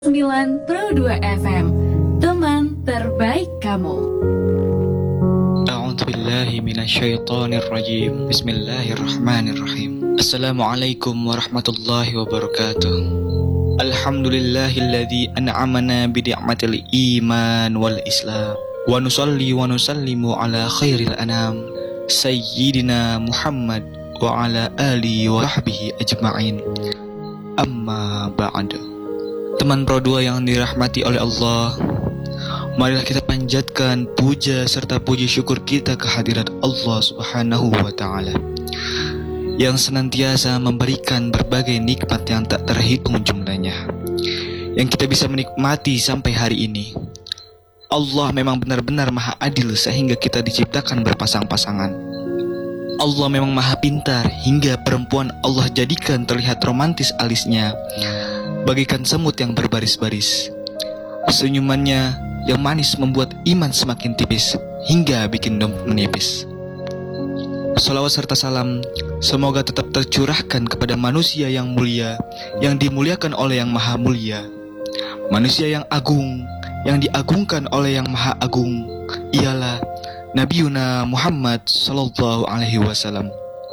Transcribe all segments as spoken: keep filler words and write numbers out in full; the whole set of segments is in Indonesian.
sembilan Pro dua F M, teman terbaik kamu. A'udzu billahi minasyaitonir rajim. Bismillahirrahmanirrahim. Assalamualaikum warahmatullahi wabarakatuh. Alhamdulillahilladzi an'amana bi ni'matil iman wal islam. Wa nusalli wa nusallimu ala khairil anam sayyidina Muhammad wa ala alihi wa sahbihi ajma'in. Amma ba'du. Teman Pro dua yang dirahmati oleh Allah, marilah kita panjatkan puja serta puji syukur kita kehadirat Allah Subhanahu wa Ta'ala yang senantiasa memberikan berbagai nikmat yang tak terhitung jumlahnya, yang kita bisa menikmati sampai hari ini. Allah memang benar-benar maha adil sehingga kita diciptakan berpasang-pasangan. Allah memang maha pintar hingga perempuan Allah jadikan terlihat romantis alisnya bagaikan semut yang berbaris-baris. Senyumannya yang manis membuat iman semakin tipis hingga bikin dompet menipis. Salawat serta salam semoga tetap tercurahkan kepada manusia yang mulia, yang dimuliakan oleh yang maha mulia, manusia yang agung, yang diagungkan oleh yang maha agung, ialah Nabiuna Muhammad sallallahu alaihi wasallam.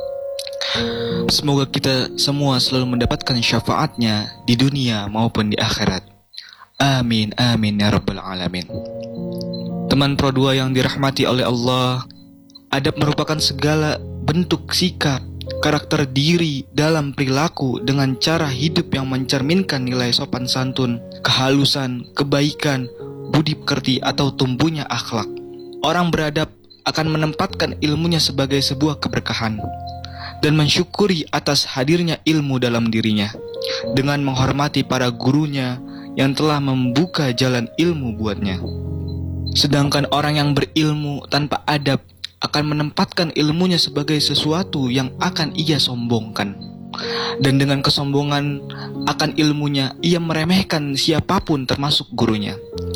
Semoga kita semua selalu mendapatkan syafaatnya di dunia maupun di akhirat. Amin, amin ya rabbal alamin. Teman Pro dua yang dirahmati oleh Allah, adab merupakan segala bentuk sikap, karakter diri dalam perilaku dengan cara hidup yang mencerminkan nilai sopan santun, kehalusan, kebaikan, budi pekerti atau tumbuhnya akhlak. Orang beradab akan menempatkan ilmunya sebagai sebuah keberkahan dan mensyukuri atas hadirnya ilmu dalam dirinya dengan menghormati para gurunya yang telah membuka jalan ilmu buatnya. Sedangkan orang yang berilmu tanpa adab akan menempatkan ilmunya sebagai sesuatu yang akan ia sombongkan, dan dengan kesombongan akan ilmunya ia meremehkan siapapun termasuk gurunya.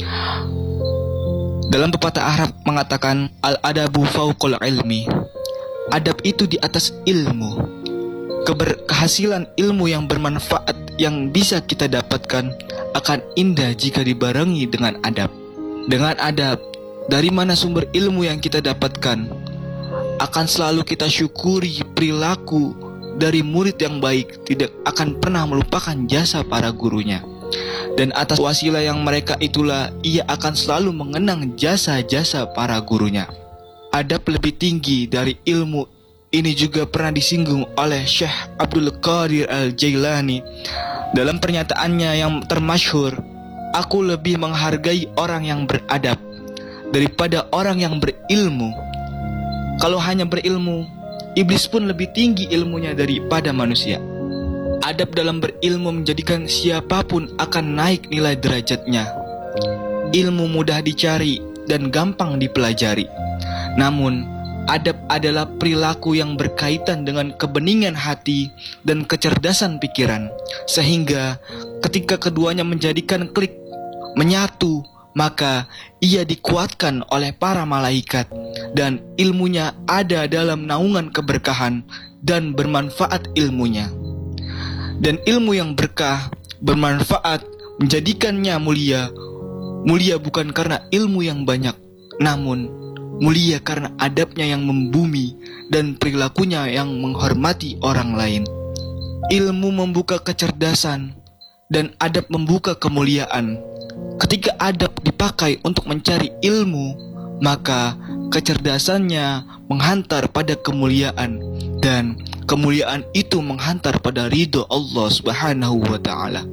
Dalam pepatah Arab mengatakan, al-adabu fauqul ilmi, adab itu di atas ilmu. Keberhasilan ilmu yang bermanfaat yang bisa kita dapatkan akan indah jika dibarengi dengan adab. Dengan adab, dari mana sumber ilmu yang kita dapatkan, akan selalu kita syukuri perilaku dari murid yang baik, tidak akan pernah melupakan jasa para gurunya. Dan atas wasilah yang mereka itulah ia akan selalu mengenang jasa-jasa para gurunya. Adab lebih tinggi dari ilmu. Ini juga pernah disinggung oleh Syekh Abdul Qadir Al-Jailani dalam pernyataannya yang termasyhur, aku lebih menghargai orang yang beradab daripada orang yang berilmu. Kalau hanya berilmu, iblis pun lebih tinggi ilmunya daripada manusia. Adab dalam berilmu menjadikan siapapun akan naik nilai derajatnya. Ilmu mudah dicari dan gampang dipelajari. Namun, adab adalah perilaku yang berkaitan dengan kebeningan hati dan kecerdasan pikiran, sehingga ketika keduanya menjadikan klik, menyatu, maka ia dikuatkan oleh para malaikat dan ilmunya ada dalam naungan keberkahan dan bermanfaat ilmunya. Dan ilmu yang berkah, bermanfaat, menjadikannya mulia. Mulia bukan karena ilmu yang banyak, namun mulia karena adabnya yang membumi dan perilakunya yang menghormati orang lain. Ilmu membuka kecerdasan dan adab membuka kemuliaan. Ketika adab dipakai untuk mencari ilmu, maka kecerdasannya menghantar pada kemuliaan dan kemuliaan itu menghantar pada ridho Allah Subhanahu wa Ta'ala.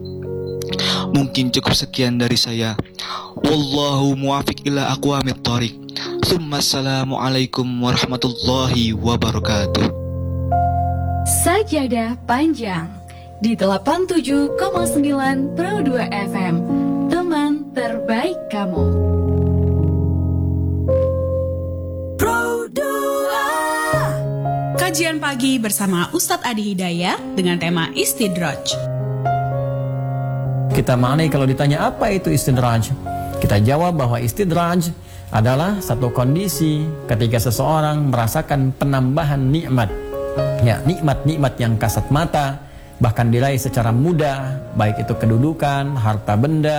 Mungkin cukup sekian dari saya. Wallahu muwafiq ila aqwamit thoriq. Assalamualaikum warahmatullahi wabarakatuh. Sajadah panjang di delapan puluh tujuh koma sembilan Pro dua F M, teman terbaik kamu. Pro dua. Kajian pagi bersama Ustadz Adi Hidayat dengan tema Istidraj. Kita maknai kalau ditanya apa itu istidraj, kita jawab bahwa istidraj adalah satu kondisi ketika seseorang merasakan penambahan nikmat. Ya, nikmat-nikmat yang kasat mata bahkan diraih secara mudah, baik itu kedudukan, harta benda,